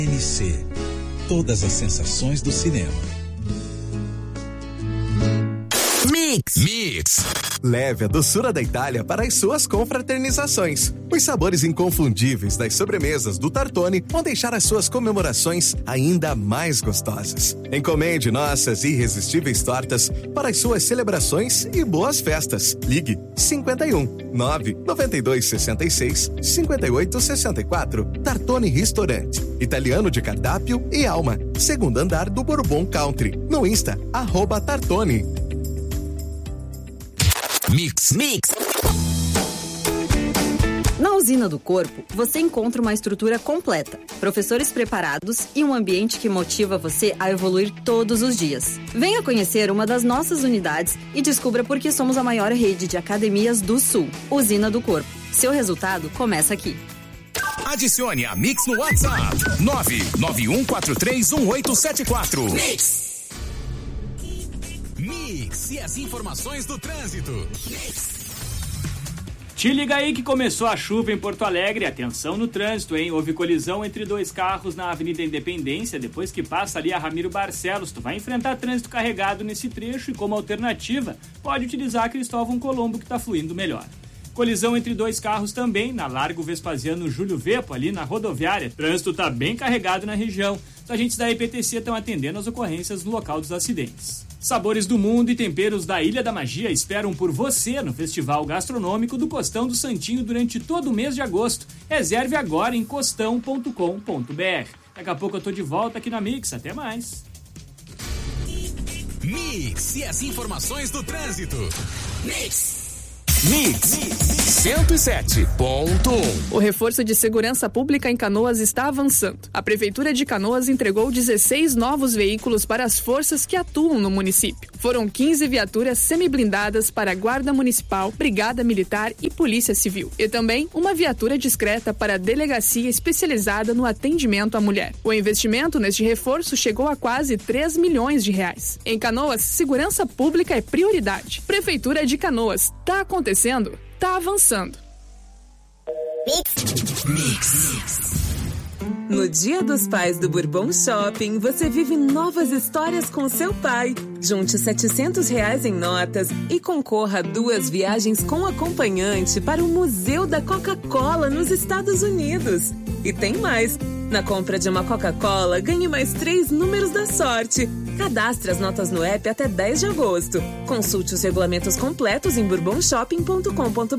NC. Todas as sensações do cinema. Mix. Leve a doçura da Itália para as suas confraternizações. Os sabores inconfundíveis das sobremesas do Tartone vão deixar as suas comemorações ainda mais gostosas. Encomende nossas irresistíveis tortas para as suas celebrações e boas festas. Ligue 51 9 92 66 58 64. Tartone Restaurante. Italiano de cardápio e alma. Segundo andar do Bourbon Country. No Insta, @Tartone. Mix. Na Usina do Corpo, você encontra uma estrutura completa, professores preparados e um ambiente que motiva você a evoluir todos os dias. Venha conhecer uma das nossas unidades e descubra por que somos a maior rede de academias do Sul. Usina do Corpo. Seu resultado começa aqui. Adicione a Mix no WhatsApp. 991431874. Mix e as informações do trânsito. Te liga aí que começou a chuva em Porto Alegre. Atenção no trânsito, hein? Houve colisão entre dois carros na Avenida Independência, depois que passa ali a Ramiro Barcelos. Tu vai enfrentar trânsito carregado nesse trecho e, como alternativa, pode utilizar a Cristóvão Colombo, que tá fluindo melhor. Colisão entre dois carros também na Largo Vespasiano Júlio Vepo, ali na rodoviária. Trânsito tá bem carregado na região. Os agentes da EPTC estão atendendo as ocorrências no local dos acidentes. Sabores do mundo e temperos da Ilha da Magia esperam por você no Festival Gastronômico do Costão do Santinho durante todo o mês de agosto. Reserve agora em costão.com.br. Daqui a pouco eu tô de volta aqui na Mix. Até mais. Mix e as informações do trânsito. Mix 107.1. O reforço de segurança pública em Canoas está avançando. A Prefeitura de Canoas entregou 16 novos veículos para as forças que atuam no município. Foram 15 viaturas semiblindadas para a Guarda Municipal, Brigada Militar e Polícia Civil. E também uma viatura discreta para a Delegacia especializada no atendimento à mulher. O investimento neste reforço chegou a quase 3 milhões de reais. Em Canoas, segurança pública é prioridade. Prefeitura de Canoas, tá acontecendo, tá avançando. Mix. No Dia dos Pais do Bourbon Shopping, você vive novas histórias com seu pai. Junte R$700 em notas e concorra a 2 viagens com acompanhante para o Museu da Coca-Cola nos Estados Unidos. E tem mais! Na compra de uma Coca-Cola, ganhe mais 3 números da sorte. Cadastre as notas no app até 10 de agosto. Consulte os regulamentos completos em bourbonshopping.com.br.